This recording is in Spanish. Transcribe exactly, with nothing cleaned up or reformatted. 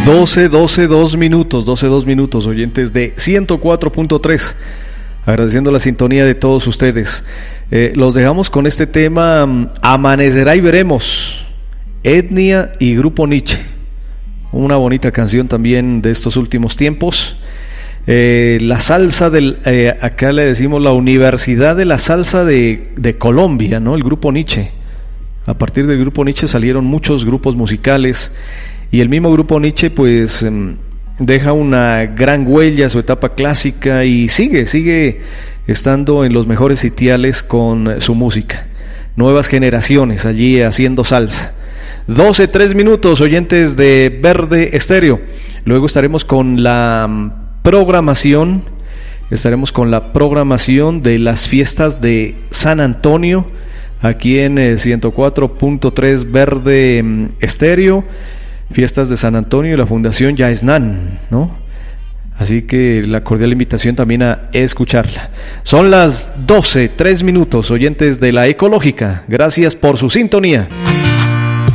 doce, doce, dos minutos, doce, dos minutos, oyentes de ciento cuatro punto tres, agradeciendo la sintonía de todos ustedes. Eh, los dejamos con este tema, Amanecerá y Veremos, Etnia y Grupo Nietzsche, una bonita canción también de estos últimos tiempos. Eh, la salsa del, eh, acá le decimos la Universidad de la Salsa de, de Colombia, ¿no? El Grupo Nietzsche. A partir del Grupo Nietzsche salieron muchos grupos musicales y el mismo Grupo Nietzsche pues deja una gran huella, su etapa clásica, y sigue, sigue estando en los mejores sitiales con su música. Nuevas generaciones allí haciendo salsa. doce, tres minutos, oyentes de Verde Estéreo. Luego estaremos con la programación, estaremos con la programación de las fiestas de San Antonio, aquí en eh, ciento cuatro punto tres Verde Estéreo. Fiestas de San Antonio y la Fundación Yaesnan, ¿no? Así que la cordial invitación también a escucharla. Son las doce, tres minutos, oyentes de La Ecológica. Gracias por su sintonía.